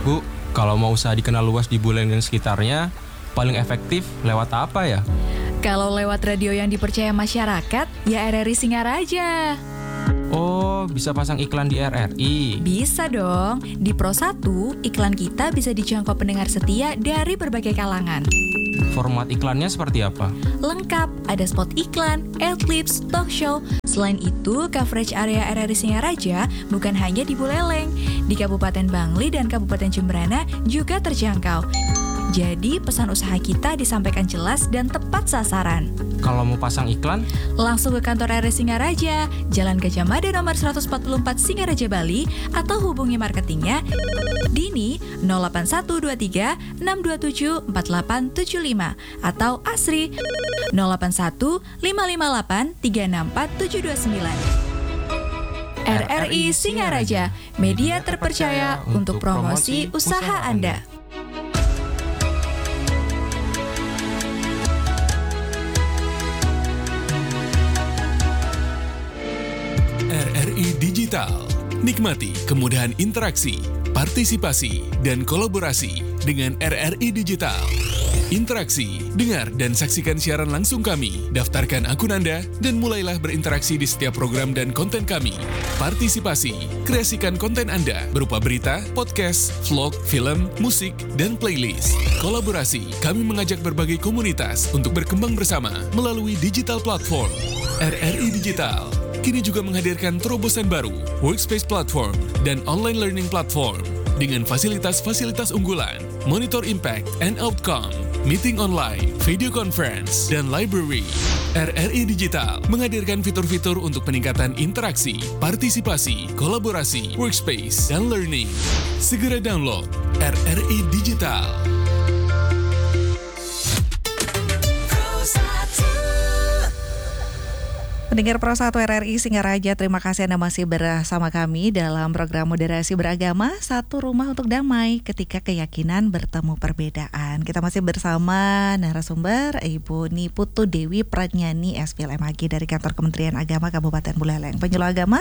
Bu, kalau mau usaha dikenal luas di Buleleng dan sekitarnya, paling efektif lewat apa ya? Kalau lewat radio yang dipercaya masyarakat, ya RRI Singaraja. Oh, bisa pasang iklan di RRI? Bisa dong. Di Pro 1, iklan kita bisa dijangkau pendengar setia dari berbagai kalangan. Format iklannya seperti apa? Lengkap, ada spot iklan, adlibs, talk show. Selain itu, coverage area RRI Singaraja bukan hanya di Buleleng. Di Kabupaten Bangli dan Kabupaten Jemberana juga terjangkau. Jadi, pesan usaha kita disampaikan jelas dan tepat sasaran. Kalau mau pasang iklan? Langsung ke kantor RRI Singaraja, Jalan Gajah Mada nomor 144 Singaraja, Bali, atau hubungi marketingnya Dini 08123 627 4875 atau Asri 081 558 364 729. RRI Singaraja, media terpercaya untuk promosi usaha Anda. RRI Digital. Nikmati kemudahan interaksi, partisipasi, dan kolaborasi dengan RRI Digital. Interaksi, dengar dan saksikan siaran langsung kami, daftarkan akun Anda, dan mulailah berinteraksi di setiap program dan konten kami. Partisipasi, kreasikan konten Anda berupa berita, podcast, vlog, film, musik, dan playlist. Kolaborasi, kami mengajak berbagai komunitas untuk berkembang bersama melalui digital platform. RRI Digital kini juga menghadirkan terobosan baru, workspace platform, dan online learning platform dengan fasilitas-fasilitas unggulan, monitor impact and outcome, meeting online, video conference, dan library. RRI Digital menghadirkan fitur-fitur untuk peningkatan interaksi, partisipasi, kolaborasi, workspace, dan learning. Segera download RRI Digital. Pendengar Pro 1 RRI Singaraja, terima kasih Anda masih bersama kami dalam program Moderasi Beragama, Satu Rumah untuk Damai ketika keyakinan bertemu perbedaan. Kita masih bersama narasumber Ibu Niputu Dewi Pradnyani SPLMAG dari Kantor Kementerian Agama Kabupaten Buleleng. Penyuluh agama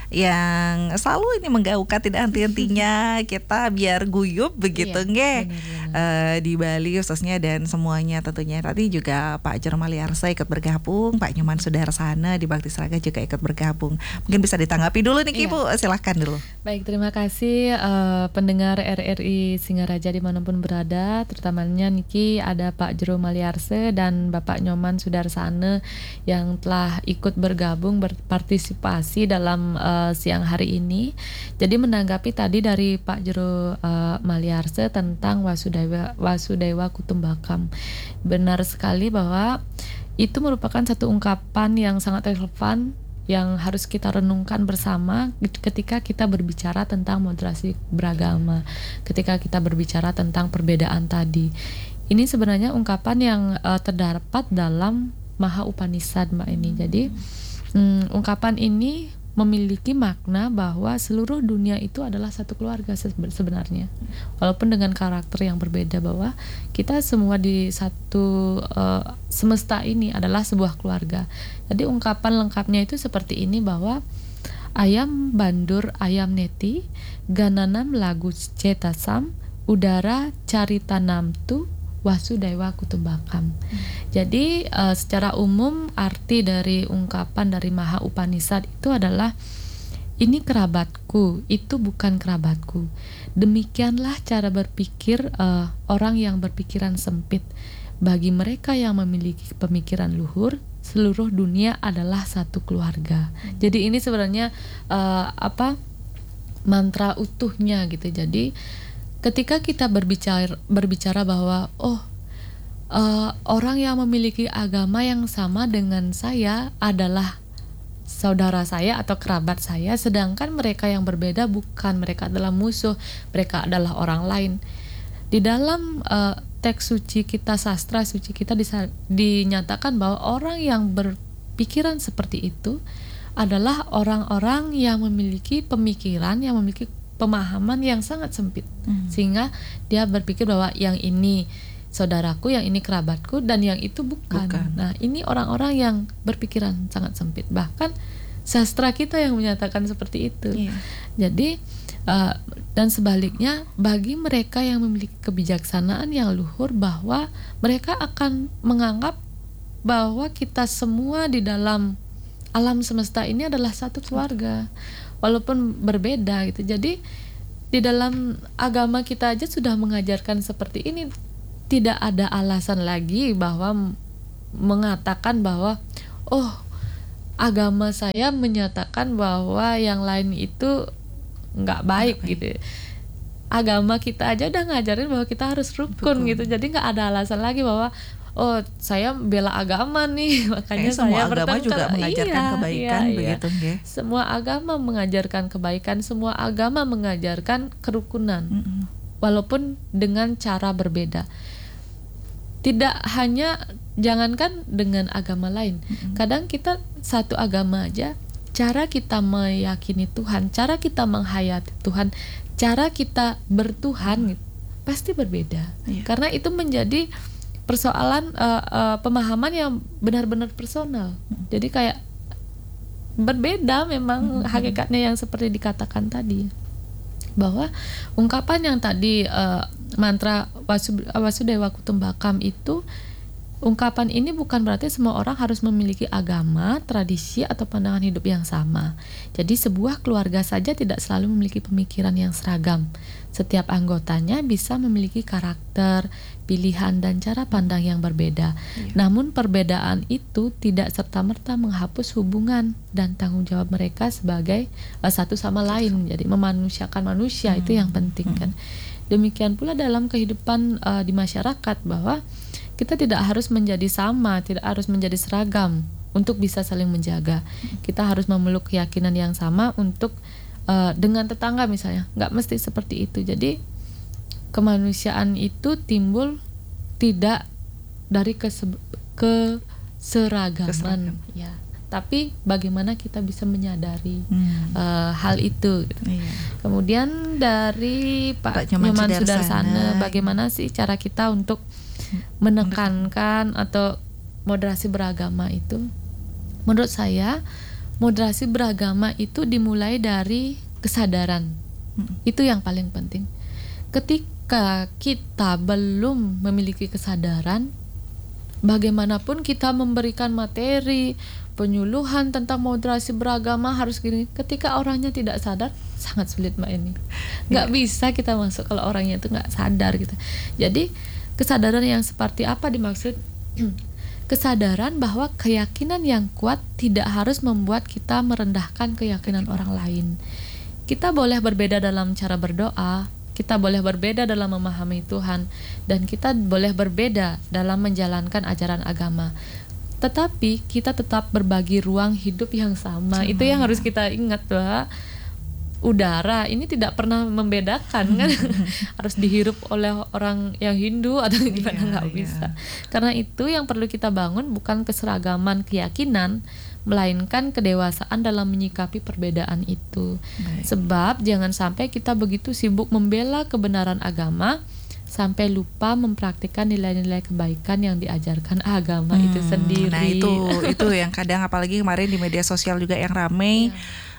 yang selalu ini menggaungkan tidak henti-hentinya kita biar guyup begitu nggih. Di Bali khususnya dan semuanya tentunya. Tadi juga Pak Jeromali Arsa ikut bergabung, Pak Nyoman Sudarsana di Bakti Seraga juga ikut bergabung. Mungkin bisa ditanggapi dulu nih Ibu, silahkan dulu. Baik, terima kasih pendengar RRI Singaraja dimanapun berada, terutamanya Niki ada Pak Jeromali Arsa dan Bapak Nyoman Sudarsana yang telah ikut bergabung berpartisipasi dalam siang hari ini. Jadi menanggapi tadi dari Pak Jeromali Arsa tentang Wasudewa Kutumbakam, benar sekali bahwa itu merupakan satu ungkapan yang sangat relevan yang harus kita renungkan bersama ketika kita berbicara tentang moderasi beragama, ketika kita berbicara tentang perbedaan tadi. Ini sebenarnya ungkapan yang terdapat dalam Maha Upanishad, Mbak ini. Jadi ungkapan ini memiliki makna bahwa seluruh dunia itu adalah satu keluarga sebenarnya, walaupun dengan karakter yang berbeda, bahwa kita semua di satu semesta ini adalah sebuah keluarga. Jadi ungkapan lengkapnya itu seperti ini, bahwa ayam bandur ayam neti gananam lagu cetasam udara cari tanam tu Wasudewa Kutumbakam. Jadi secara umum arti dari ungkapan dari Maha Upanishad itu adalah ini kerabatku, itu bukan kerabatku. Demikianlah cara berpikir orang yang berpikiran sempit. Bagi mereka yang memiliki pemikiran luhur, seluruh dunia adalah satu keluarga. Jadi ini sebenarnya mantra utuhnya gitu. Jadi ketika kita berbicara bahwa orang yang memiliki agama yang sama dengan saya adalah saudara saya atau kerabat saya, sedangkan mereka yang berbeda bukan, mereka adalah musuh, mereka adalah orang lain. Di dalam teks suci kita, sastra suci kita dinyatakan bahwa orang yang berpikiran seperti itu adalah orang-orang yang memiliki pemikiran, yang memiliki pemahaman yang sangat sempit, sehingga dia berpikir bahwa yang ini saudaraku, yang ini kerabatku, dan yang itu bukan. Nah, ini orang-orang yang berpikiran sangat sempit. Bahkan sastra kita yang menyatakan seperti itu. Jadi Dan sebaliknya, bagi mereka yang memiliki kebijaksanaan yang luhur, bahwa mereka akan menganggap bahwa kita semua di dalam alam semesta ini adalah satu keluarga, walaupun berbeda gitu. Jadi di dalam agama kita aja sudah mengajarkan seperti ini. Tidak ada alasan lagi bahwa mengatakan bahwa agama saya menyatakan bahwa yang lain itu nggak baik gitu. Agama kita aja udah ngajarin bahwa kita harus rukun gitu. Jadi nggak ada alasan lagi bahwa saya bela agama nih, makanya semua saya agama bertengkar. juga mengajarkan kebaikan begitu nggih. Semua agama mengajarkan kebaikan, semua agama mengajarkan kerukunan. Walaupun dengan cara berbeda. Tidak hanya, jangankan dengan agama lain. Kadang kita satu agama aja, cara kita meyakini Tuhan, cara kita menghayati Tuhan, cara kita bertuhan pasti berbeda. Karena itu menjadi persoalan pemahaman yang benar-benar personal. Jadi kayak berbeda memang hakikatnya yang seperti dikatakan tadi. Bahwa ungkapan yang tadi mantra Wasudewa Kutumbakam itu, ungkapan ini bukan berarti semua orang harus memiliki agama, tradisi, atau pandangan hidup yang sama. Jadi sebuah keluarga saja tidak selalu memiliki pemikiran yang seragam. Setiap anggotanya bisa memiliki karakter, pilihan, dan cara pandang yang berbeda. Namun perbedaan itu tidak serta-merta menghapus hubungan dan tanggung jawab mereka sebagai satu sama lain. Jadi memanusiakan manusia itu yang penting kan. Demikian pula dalam kehidupan di masyarakat, bahwa kita tidak harus menjadi sama, tidak harus menjadi seragam untuk bisa saling menjaga. Kita harus memeluk keyakinan yang sama untuk dengan tetangga misalnya, nggak mesti seperti itu. Jadi kemanusiaan itu timbul tidak dari keseragaman, ya. Tapi bagaimana kita bisa menyadari hal itu. Gitu. Kemudian dari Pak Nyoman Sudarsana, bagaimana sih cara kita untuk menekankan atau moderasi beragama itu? Menurut saya, moderasi beragama itu dimulai dari kesadaran. Itu yang paling penting. Ketika kita belum memiliki kesadaran, bagaimanapun kita memberikan materi, penyuluhan tentang moderasi beragama harus gini, ketika orangnya tidak sadar, sangat sulit Mbak ini. Nggak bisa kita masuk kalau orangnya itu nggak sadar gitu. Jadi kesadaran yang seperti apa dimaksud? Kesadaran bahwa keyakinan yang kuat tidak harus membuat kita merendahkan keyakinan orang lain. Kita boleh berbeda dalam cara berdoa, kita boleh berbeda dalam memahami Tuhan, dan kita boleh berbeda dalam menjalankan ajaran agama. Tetapi kita tetap berbagi ruang hidup yang sama. Itu yang harus kita ingat, bahwa udara ini tidak pernah membedakan kan. Harus dihirup oleh orang yang Hindu atau gimana, nggak bisa. Karena itu yang perlu kita bangun bukan keseragaman keyakinan, melainkan kedewasaan dalam menyikapi perbedaan itu. Sebab jangan sampai kita begitu sibuk membela kebenaran agama sampai lupa mempraktikkan nilai-nilai kebaikan yang diajarkan agama itu sendiri. Nah itu yang kadang, apalagi kemarin di media sosial juga yang ramai,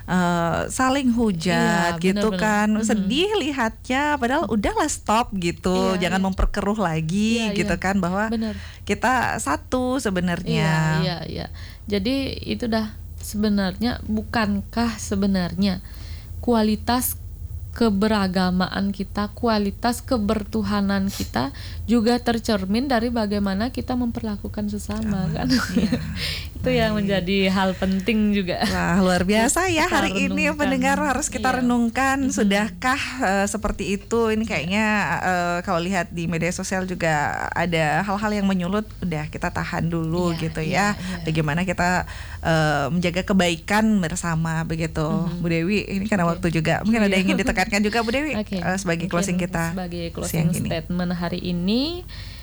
saling hujat gitu kan, sedih lihatnya, padahal udahlah stop gitu, jangan memperkeruh lagi gitu kan, bahwa kita satu sebenarnya. Iya. Jadi itu dah sebenarnya, bukankah sebenarnya kualitas keberagamaan kita, kualitas kebertuhanan kita juga tercermin dari bagaimana kita memperlakukan sesama kan. Itu yang menjadi hal penting juga. Wah, luar biasa ya hari ini pendengar, harus kita renungkan. Sudahkah seperti itu? Ini kayaknya kalau lihat di media sosial juga ada hal-hal yang menyulut. Udah, kita tahan dulu gitu ya. Bagaimana kita menjaga kebaikan bersama begitu. Bu Dewi, ini karena waktu juga mungkin ada yang ingin ditekankan juga Bu Dewi sebagai closing kita. Sebagai closing statement hari ini,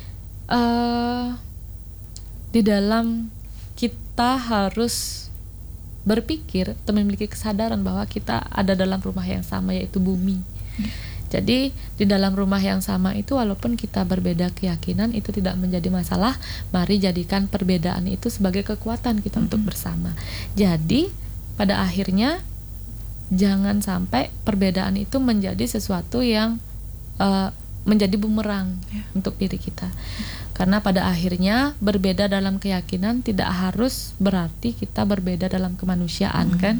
di dalam kita harus berpikir atau memiliki kesadaran bahwa kita ada dalam rumah yang sama, yaitu bumi. Jadi di dalam rumah yang sama itu, walaupun kita berbeda keyakinan, itu tidak menjadi masalah. Mari jadikan perbedaan itu sebagai kekuatan kita untuk bersama. Jadi pada akhirnya jangan sampai perbedaan itu menjadi sesuatu yang menjadi bumerang untuk diri kita. Karena pada akhirnya berbeda dalam keyakinan tidak harus berarti kita berbeda dalam kemanusiaan kan.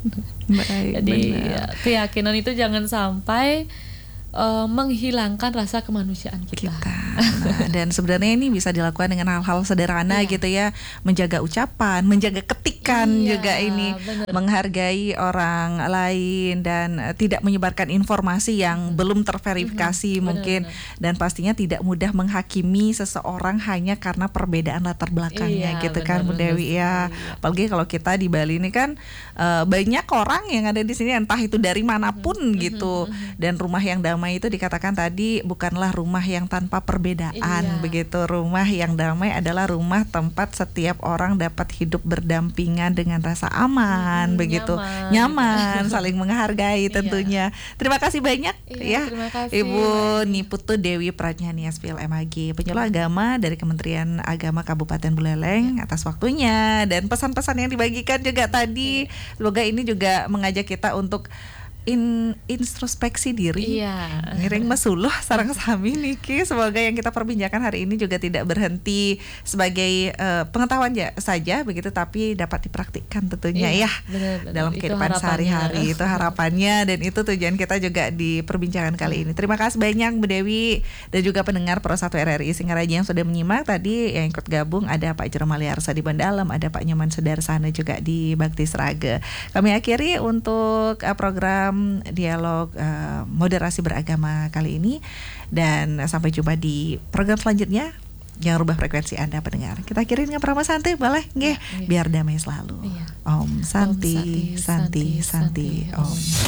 Baik, Jadi benar. keyakinan itu jangan sampai menghilangkan rasa kemanusiaan kita. Nah, dan sebenarnya ini bisa dilakukan dengan hal-hal sederhana gitu ya, menjaga ucapan, menjaga ketikan juga ini, bener. menghargai orang lain dan tidak menyebarkan informasi yang belum terverifikasi mungkin, dan pastinya tidak mudah menghakimi seseorang hanya karena perbedaan latar belakangnya gitu kan Bu Dewi ya. Apalagi kalau kita di Bali ini kan banyak orang yang ada di sini entah itu dari manapun gitu, dan rumah yang damai itu dikatakan tadi bukanlah rumah yang tanpa perbedaan begitu. Rumah yang damai adalah rumah tempat setiap orang dapat hidup berdampingan dengan rasa aman begitu, nyaman saling menghargai tentunya. Terima kasih banyak ya terima kasih, Ibu Niputu Dewi Pradjanias Phil MAG, penyuluh agama dari Kementerian Agama Kabupaten Buleleng atas waktunya dan pesan-pesan yang dibagikan juga tadi. Semoga ini juga mengajak kita untuk introspeksi diri, ngiring mesuluh sareng sami niki. Semoga yang kita perbincangkan hari ini juga tidak berhenti sebagai pengetahuan saja begitu, tapi dapat dipraktikkan tentunya benar. dalam Itu kehidupan sehari-hari. Itu harapannya dan itu tujuan kita juga di perbincangan kali ini. Terima kasih banyak Bu Dewi dan juga pendengar Pro 1 RRI Singaraja yang sudah menyimak. Tadi yang ikut gabung ada Pak Jero Maliarsa di Bandalem, ada Pak Nyoman Sudarsana juga di Bakti Sraga. Kami akhiri untuk program dialog moderasi beragama kali ini, dan sampai jumpa di program selanjutnya. Jangan rubah frekuensi Anda pendengar. Kita akhiri dengan Prama Santi boleh nggih, biar damai selalu. Om Santi, Santi, Santi, Om.